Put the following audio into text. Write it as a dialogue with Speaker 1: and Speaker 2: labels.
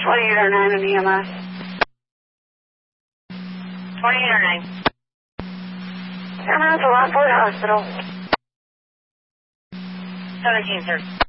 Speaker 1: 2809 in EMS.
Speaker 2: 2809.
Speaker 1: I'm at the Rockport Hospital.
Speaker 2: 17, sir.